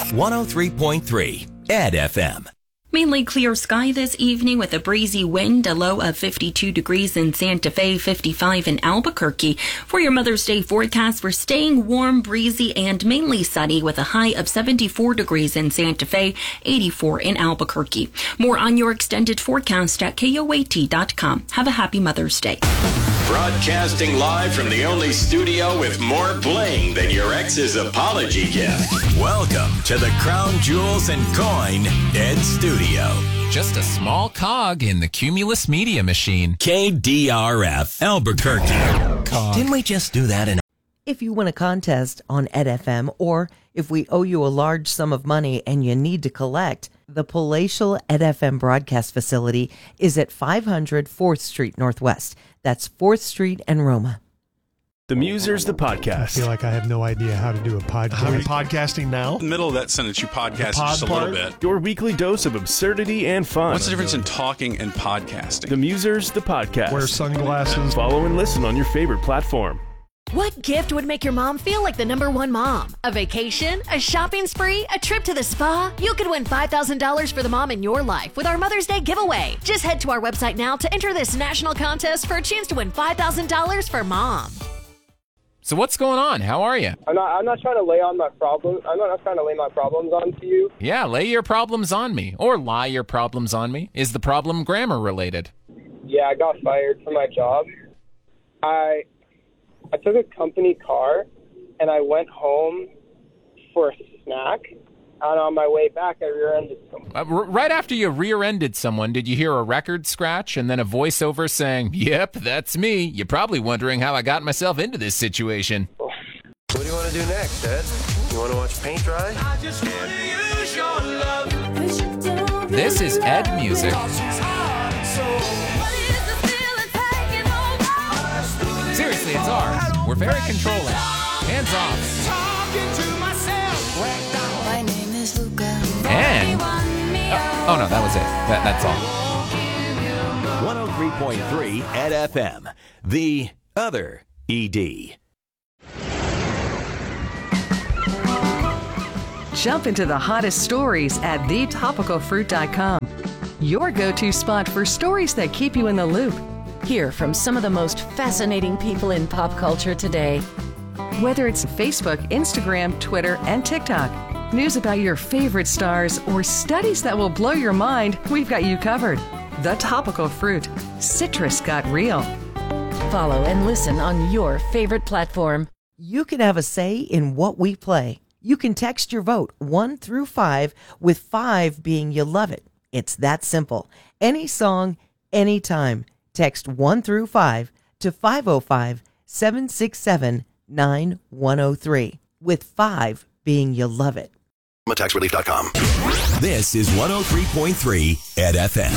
103.3 Ed FM. Mainly clear sky this evening with a breezy wind, a low of 52 degrees in Santa Fe, 55 in Albuquerque. For your Mother's Day forecast, we're staying warm, breezy, and mainly sunny with a high of 74 degrees in Santa Fe, 84 in Albuquerque. More on your extended forecast at KOAT.com. Have a happy Mother's Day. Broadcasting live from the only studio with more bling than your ex's apology gift. Welcome to the Crown Jewels and Coin Ed Studio. Just a small cog in the Cumulus Media Machine. KDRF, Albuquerque. Didn't we just do that in... If you win a contest on Ed FM, or if we owe you a large sum of money and you need to collect, the Palatial Ed FM broadcast facility is at 500 4th Street Northwest. That's 4th Street and Roma. The Musers, the podcast. I feel like I have no idea how to do a podcast. Are we podcasting now? In the middle of that sentence, you podcast just a little bit. Your weekly dose of absurdity and fun. What's the difference in talking and podcasting? The Musers, the podcast. Wear sunglasses. Follow and listen on your favorite platform. What gift would make your mom feel like the #1 mom? A vacation? A shopping spree? A trip to the spa? You could win $5,000 for the mom in your life with our Mother's Day giveaway. Just head to our website now to enter this national contest for a chance to win $5,000 for mom. So what's going on? How are you? I'm not trying to lay on my problems. I'm not trying to lay my problems onto you. Yeah, lay your problems on me. Or lie your problems on me. Is the problem grammar related? Yeah, I got fired from my job. I took a company car, and I went home for a snack, and on my way back, I rear-ended someone. Right after you rear-ended someone, did you hear a record scratch and then a voiceover saying, "Yep, that's me. You're probably wondering how I got myself into this situation." What do you want to do next, Ed? You want to watch paint dry? This is Ed Music. Seriously, it's ours. We're very controlling. Hands off. And... Oh, no, that was it. That's all. 103.3 Ed FM. The other ED. Jump into the hottest stories at thetopicalfruit.com. Your go-to spot for stories that keep you in the loop. Hear from some of the most fascinating people in pop culture today. Whether it's Facebook, Instagram, Twitter, and TikTok, news about your favorite stars, or studies that will blow your mind, we've got you covered. The Topical Fruit. Citrus got real. Follow and listen on your favorite platform. You can have a say in what we play. You can text your vote 1 through 5, with 5 being you love it. It's that simple. Any song, anytime. Text 1 through 5 to 505-767-9103, with 5 being you love it. TaxRelief.com. This is 103.3 Ed FM.